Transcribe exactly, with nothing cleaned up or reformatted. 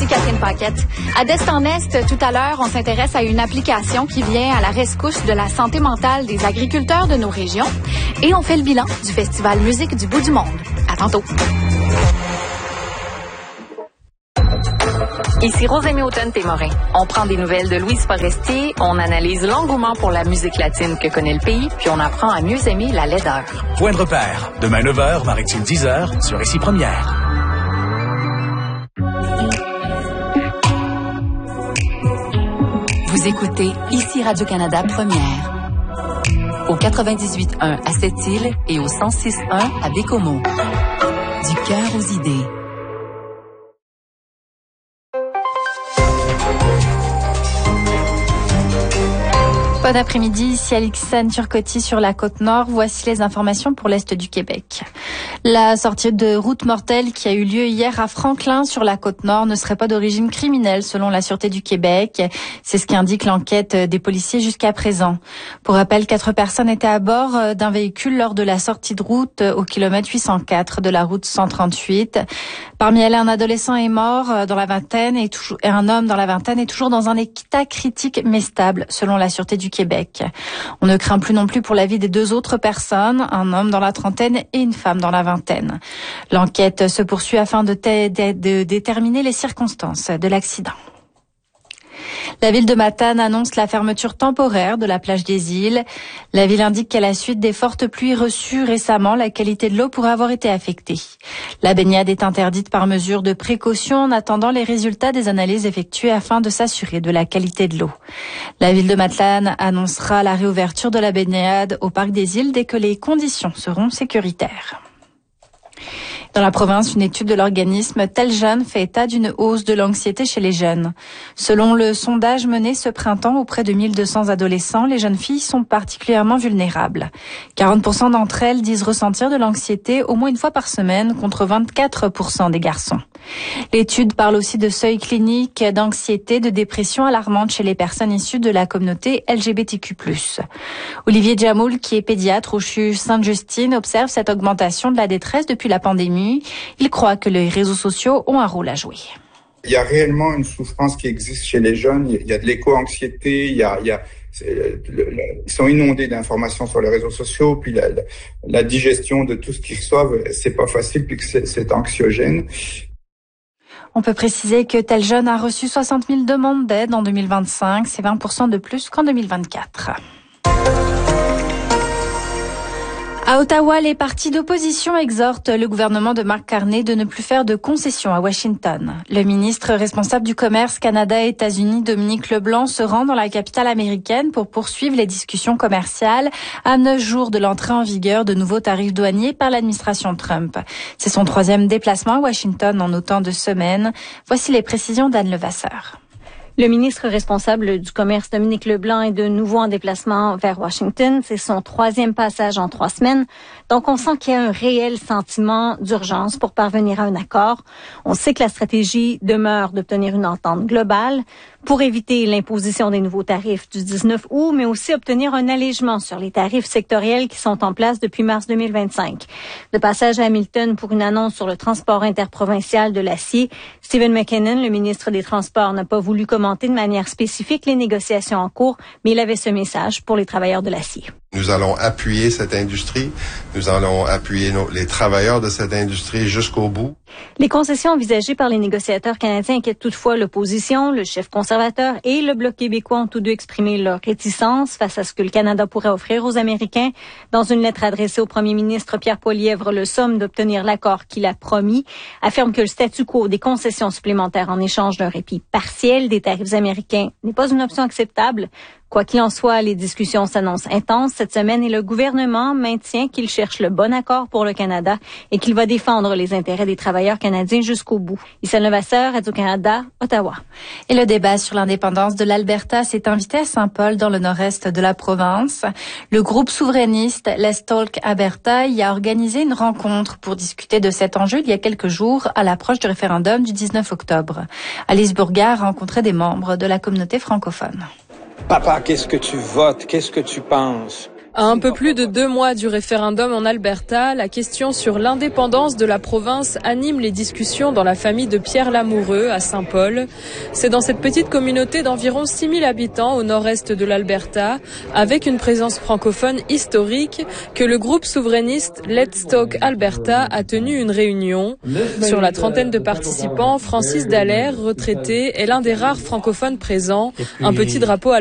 Ici Catherine Paquette. À d'Est en Est, tout à l'heure, on s'intéresse à une application qui vient à la rescousse de la santé mentale des agriculteurs de nos régions. Et on fait le bilan du Festival Musique du bout du monde. À tantôt. Ici Rosémie Houghton-Témorin. On prend des nouvelles de Louise Forestier, on analyse l'engouement pour la musique latine que connaît le pays, puis on apprend à mieux aimer la laideur. Point de repère. Demain neuf heures, Maritime dix heures, sur Ici Première. Vous écoutez Ici Radio-Canada Première. Au quatre-vingt-dix-huit un à Sept-Îles et au cent six un à Bécomo. Du cœur aux idées. Bon après-midi, ici Alexandre Turcotti sur la Côte-Nord. Voici les informations pour l'Est du Québec. La sortie de route mortelle qui a eu lieu hier à Franklin sur la Côte-Nord ne serait pas d'origine criminelle selon la Sûreté du Québec. C'est ce qu'indique l'enquête des policiers jusqu'à présent. Pour rappel, quatre personnes étaient à bord d'un véhicule lors de la sortie de route au kilomètre huit cent quatre de la route cent trente-huit. Parmi elles, un adolescent est mort dans la vingtaine et, toujours, et un homme dans la vingtaine est toujours dans un état critique mais stable selon la Sûreté du Québec. On ne craint plus non plus pour la vie des deux autres personnes, un homme dans la trentaine et une femme dans la vingtaine. L'enquête se poursuit afin de, de, de déterminer les circonstances de l'accident. La ville de Matane annonce la fermeture temporaire de la plage des îles. La ville indique qu'à la suite des fortes pluies reçues récemment, la qualité de l'eau pourrait avoir été affectée. La baignade est interdite par mesure de précaution en attendant les résultats des analyses effectuées afin de s'assurer de la qualité de l'eau. La ville de Matane annoncera la réouverture de la baignade au parc des îles dès que les conditions seront sécuritaires. Dans la province, une étude de l'organisme Tel Jeune fait état d'une hausse de l'anxiété chez les jeunes. Selon le sondage mené ce printemps auprès de mille deux cents adolescents, les jeunes filles sont particulièrement vulnérables. quarante pour cent d'entre elles disent ressentir de l'anxiété au moins une fois par semaine contre vingt-quatre pour cent des garçons. L'étude parle aussi de seuils cliniques d'anxiété, de dépression alarmante chez les personnes issues de la communauté L G B T Q plus. Olivier Jamoul, qui est pédiatre au C H U Sainte-Justine, observe cette augmentation de la détresse depuis la pandémie. Il croit que les réseaux sociaux ont un rôle à jouer. Il y a réellement une souffrance qui existe chez les jeunes. Il y a de l'éco-anxiété, il y a, il y a le, le, ils sont inondés d'informations sur les réseaux sociaux, puis la, la, la digestion de tout ce qu'ils reçoivent, c'est pas facile, puis que c'est, c'est anxiogène. On peut préciser que Tel Jeune a reçu soixante mille demandes d'aide en deux mille vingt-cinq, c'est vingt pour cent de plus qu'en deux mille vingt-quatre. À Ottawa, les partis d'opposition exhortent le gouvernement de Mark Carney de ne plus faire de concessions à Washington. Le ministre responsable du commerce Canada et États-Unis, Dominique Leblanc, se rend dans la capitale américaine pour poursuivre les discussions commerciales à neuf jours de l'entrée en vigueur de nouveaux tarifs douaniers par l'administration Trump. C'est son troisième déplacement à Washington en autant de semaines. Voici les précisions d'Anne Levasseur. Le ministre responsable du commerce, Dominique Leblanc, est de nouveau en déplacement vers Washington. C'est son troisième passage en trois semaines. Donc, on sent qu'il y a un réel sentiment d'urgence pour parvenir à un accord. On sait que la stratégie demeure d'obtenir une entente globale pour éviter l'imposition des nouveaux tarifs du dix-neuf août, mais aussi obtenir un allègement sur les tarifs sectoriels qui sont en place depuis mars deux mille vingt-cinq. De passage à Hamilton pour une annonce sur le transport interprovincial de l'acier, Stephen McKinnon, le ministre des Transports, n'a pas voulu commenter de manière spécifique les négociations en cours, mais il avait ce message pour les travailleurs de l'acier. Nous allons appuyer cette industrie. Nous allons appuyer nos, les travailleurs de cette industrie jusqu'au bout. Les concessions envisagées par les négociateurs canadiens inquiètent toutefois l'opposition. Le chef conservateur et le Bloc québécois ont tous deux exprimé leur réticence face à ce que le Canada pourrait offrir aux Américains. Dans une lettre adressée au premier ministre, Pierre Poilievre le somme d'obtenir l'accord qu'il a promis, affirme que le statu quo des concessions supplémentaires en échange d'un répit partiel des tarifs américains n'est pas une option acceptable. Quoi qu'il en soit, les discussions s'annoncent intenses cette semaine et le gouvernement maintient qu'il cherche le bon accord pour le Canada et qu'il va défendre les intérêts des travailleurs canadiens jusqu'au bout. Issa Levasseur, Radio-Canada, Ottawa. Et le débat sur l'indépendance de l'Alberta s'est invité à Saint-Paul dans le nord-est de la province. Le groupe souverainiste Let's Talk Alberta y a organisé une rencontre pour discuter de cet enjeu il y a quelques jours à l'approche du référendum du dix-neuf octobre. Alice Bourgard a rencontré des membres de la communauté francophone. Papa, qu'est-ce que tu votes? Qu'est-ce que tu penses? À un peu plus de deux mois du référendum en Alberta, la question sur l'indépendance de la province anime les discussions dans la famille de Pierre Lamoureux à Saint-Paul. C'est dans cette petite communauté d'environ six mille habitants au nord-est de l'Alberta, avec une présence francophone historique, que le groupe souverainiste Let's Talk Alberta a tenu une réunion. Sur la trentaine de participants, Francis Dallaire, retraité, est l'un des rares francophones présents. Un petit drapeau